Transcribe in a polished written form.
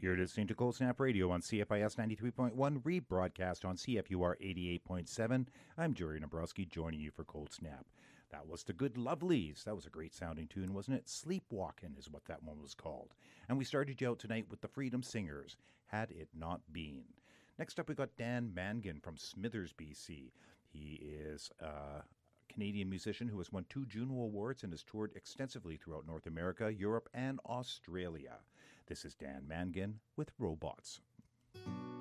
You're listening to Cold Snap Radio on CFIS 93.1, rebroadcast on CFUR 88.7. I'm Jerry Nabrowski, joining you for Cold Snap. That was the Good Lovelies. That was a great sounding tune, wasn't it? Sleepwalkin' is what that one was called. And we started you out tonight with the Freedom Singers, Had It Not Been. Next up, we got Dan Mangan from Smithers, BC. He is a Canadian musician who has won 2 Juno Awards and has toured extensively throughout North America, Europe, and Australia. This is Dan Mangan with Robots.